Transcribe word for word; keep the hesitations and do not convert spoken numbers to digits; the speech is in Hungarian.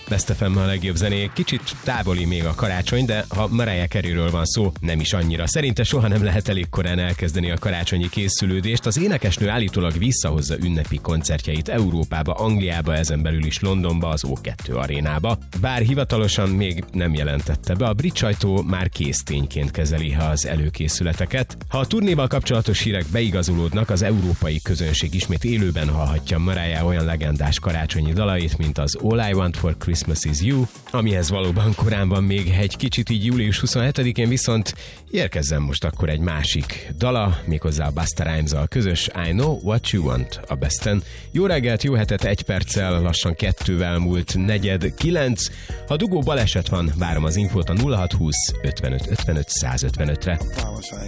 Best ef em a legjobb zenék. Kicsit távoli még a karácsony, de ha Mariah Careyről van szó, nem is annyira. Szerinte soha nem lehet elég korán elkezdeni a karácsonyi készülődést. Az énekesnő állítólag visszahozza ünnepi koncertjeit Európába, Angliába, ezen belül is Londonba, az ó kettő arénába. Bár hivatalosan még nem jelentette be, a brit sajtó már kész tényként kezeli az előkészületeket. Ha a turnéval kapcsolatos hírek beigazolódnak, az európai közönség ismét élőben hallhatja Mariah olyan legendás karácsonyi dalait, mint az All I Want for Christmas is You, amihez valóban korán van még egy kicsit, így július huszonhetedikén, viszont érkezzen most akkor egy másik dala, méghozzá a Busta Rhymes-al közös I Know What You Want a Besten. Jó reggelt, jó hetet, egy perccel, lassan kettővel múlt negyed kilenc. Ha dugó baleset van, várom az infót a nulla hat húsz ötvenöt ötvenöt százötvenötre.